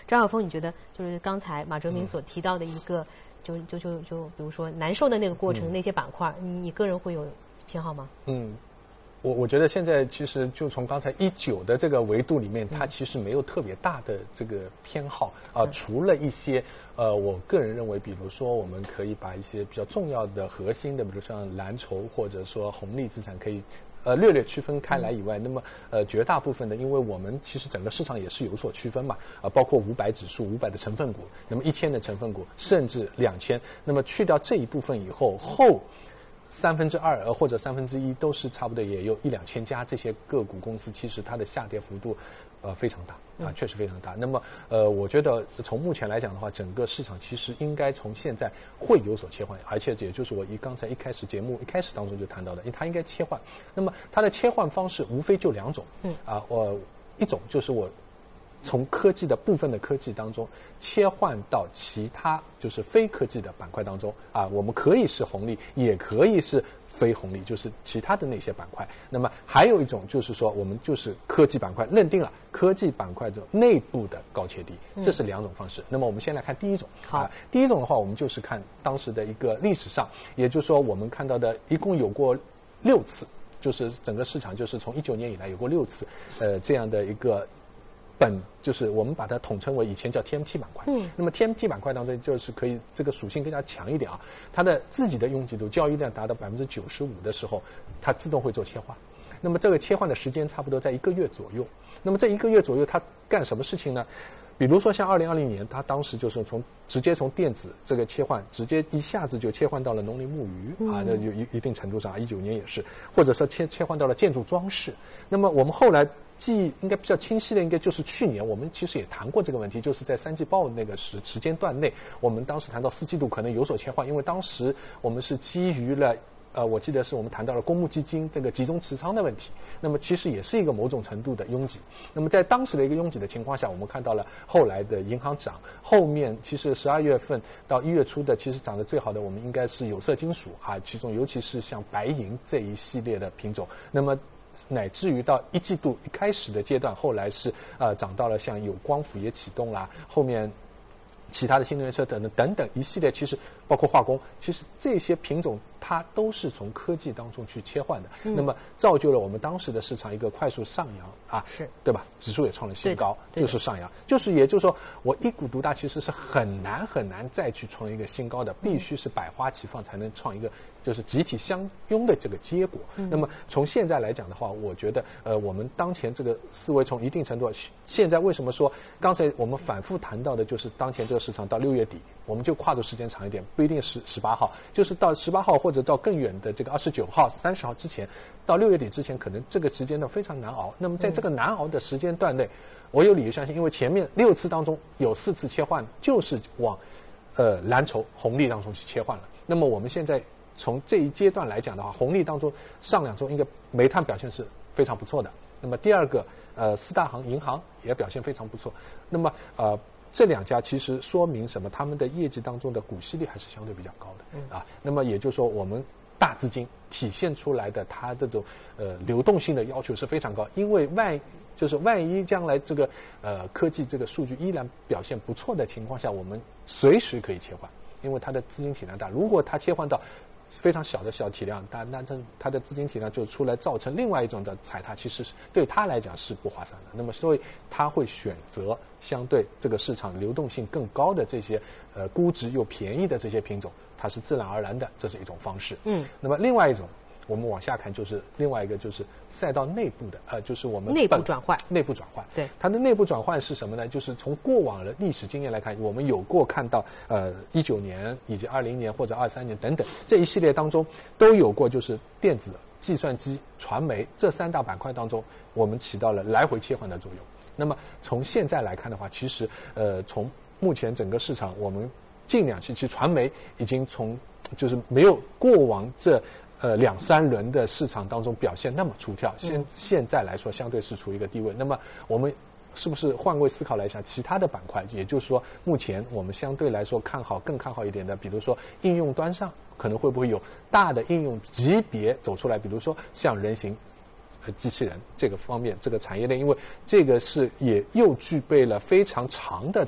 张晓峰，你觉得就是刚才马哲明所提到的一个，就比如说难受的那个过程，那些板块，你个人会有偏好吗？ 我觉得现在其实就从刚才19的这个维度里面，它其实没有特别大的这个偏好除了一些我个人认为，比如说我们可以把一些比较重要的核心的，比如像蓝筹或者说红利资产可以略略区分开来以外，那么绝大部分的，因为我们其实整个市场也是有所区分嘛，包括500指数、500的成分股，那么1000的成分股，甚至2000，那么去掉这一部分以后2/3或者1/3都是差不多也有1-2千家这些个股公司，其实它的下跌幅度非常大确实非常大。那么我觉得从目前来讲的话，整个市场其实应该从现在会有所切换，而且也就是我刚才节目一开始当中就谈到的，因为它应该切换。那么它的切换方式无非就2种，一种就是我从部分的科技当中切换到其他就是非科技的板块当中我们可以是红利，也可以是非红利，就是其他的那些板块。那么还有一种就是说，我们就是科技板块认定了科技板块这内部的高切低，这是2种方式。那么我们先来看第一种。第一种的话，我们就是看当时的一个历史上，也就是说我们看到的一共有过6次，就是整个市场就是从19年以来有过6次这样的一个就是我们把它统称为以前叫 TMT 板块。那么 TMT 板块当中就是可以这个属性更加强一点它的自己的拥挤度交易量达到95%的时候，它自动会做切换。那么这个切换的时间差不多在1个月左右。那么这1个月左右它干什么事情呢？比如说像2020年，它当时就是直接从电子这个切换，直接一下子就切换到了农林牧渔那就一定程度上19年也是，或者说切换到了建筑装饰。那么我们后来记忆应该比较清晰的，应该就是去年我们其实也谈过这个问题，就是在3季报那个时间段内，我们当时谈到4季度可能有所切换，因为当时我们是基于了我记得是我们谈到了公募基金这个集中持仓的问题，那么其实也是一个某种程度的拥挤。那么在当时的一个拥挤的情况下，我们看到了后来的银行涨，后面其实12月份到1月初的，其实涨得最好的我们应该是有色金属其中尤其是像白银这一系列的品种。那么乃至于到1季度一开始的阶段，后来是涨到了像有光伏也启动啦，后面其他的新能源车等等一系列，其实包括化工，其实这些品种它都是从科技当中去切换的，那么造就了我们当时的市场一个快速上扬对吧？指数也创了新高，就是上扬，也就是说我一股独大其实是很难再去创一个新高的，必须是百花齐放才能创一个就是集体相拥的这个结果。那么从现在来讲的话，我觉得我们当前这个思维从一定程度，现在为什么说刚才我们反复谈到的就是当前这个市场到6月底，我们就跨度时间长一点，不一定是18号，就是到18号或者到更远的这个29号、30号之前，到6月底之前，可能这个时间段非常难熬。那么在这个难熬的时间段内，我有理由相信，因为前面6次当中有4次切换就是往蓝筹红利当中去切换了。那么我们现在从这一阶段来讲的话，红利当中上2周应该煤炭表现是非常不错的。那么第二个4大行银行也表现非常不错。那么这2家其实说明什么？他们的业绩当中的股息率还是相对比较高的那么也就是说我们大资金体现出来的它这种流动性的要求是非常高，因为万一将来这个科技这个数据依然表现不错的情况下，我们随时可以切换，因为它的资金体量大。如果它切换到非常小的体量，那它的资金体量就出来造成另外一种的踩踏，其实是对它来讲是不划算的。那么所以它会选择相对这个市场流动性更高的这些估值又便宜的这些品种，它是自然而然的，这是一种方式。那么另外一种我们往下看，就是另外一个就是赛道内部的就是我们内部转换。 对，它的内部转换是什么呢？就是从过往的历史经验来看，我们有过看到19年以及20年或者23年等等这一系列当中都有过，就是电子、计算机、传媒这3大板块当中，我们起到了来回切换的作用。那么从现在来看的话，其实从目前整个市场，我们近2期其实传媒已经从就是没有过往这2-3轮的市场当中表现那么出挑，现在来说相对是处于一个低位。那么我们是不是换位思考来想其他的板块？也就是说，目前我们相对来说更看好一点的，比如说应用端上可能会不会有大的应用级别走出来？比如说像人形机器人这个方面，这个产业链，因为这个是也又具备了非常长的